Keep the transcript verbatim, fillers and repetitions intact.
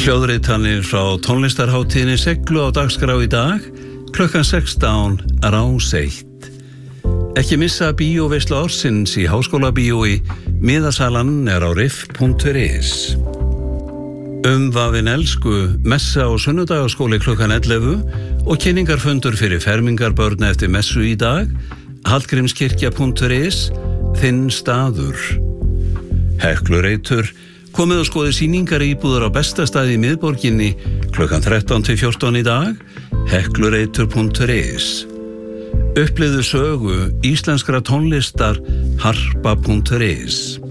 Hljóðritanir frá tónlistarhátíðinni Seglu á dagskrá í dag, klukkan sextán Rás eitt. Ekki missa bíóveislu ársins í Háskólabíói, miðasalan er á riff punktur is. Umvafin elsku, messa og sunnudagaskóli klukkan ellefu og kynningarfundur fyrir fermingarbörn eftir messu í dag, hallgrímskirkja punktur is, þinn staður. Heklureitur, komið og skoði sýningar íbúðar á besta staði í miðborginni klukkan þrettán til fjórtán í dag, heklureitur punktur is. Upplifðu sögu íslenskra tónlistar harpa punktur is.